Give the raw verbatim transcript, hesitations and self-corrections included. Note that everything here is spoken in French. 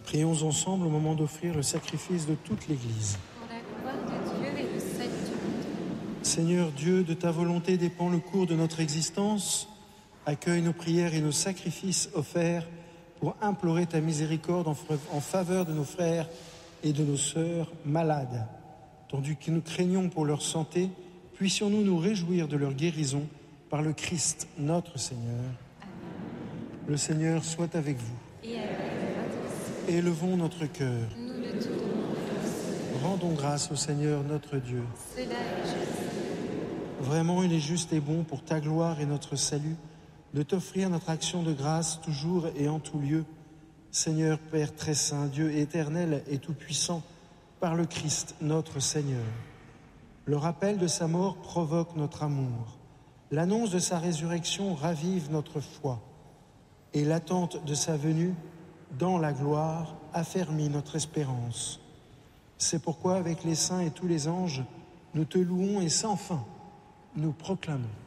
Prions ensemble au moment d'offrir le sacrifice de toute l'Église. Pour la gloire de Dieu et le salut du monde. Seigneur Dieu, de ta volonté dépend le cours de notre existence. Accueille nos prières et nos sacrifices offerts pour implorer ta miséricorde en faveur de nos frères et de nos sœurs malades. Tandis que nous craignons pour leur santé, puissions-nous nous réjouir de leur guérison par le Christ notre Seigneur. Amen. Le Seigneur soit avec vous. Et avec votre esprit. Élevons notre cœur. Nous le tenons. Rendons grâce au Seigneur notre Dieu. Cela est juste. Vraiment, il est juste et bon pour ta gloire et notre salut de t'offrir notre action de grâce toujours et en tout lieu. Seigneur Père très saint, Dieu éternel et tout-puissant, par le Christ notre Seigneur. Le rappel de sa mort provoque notre amour. L'annonce de sa résurrection ravive notre foi. Et l'attente de sa venue dans la gloire affermit notre espérance. C'est pourquoi, avec les saints et tous les anges, nous te louons et sans fin, nous proclamons.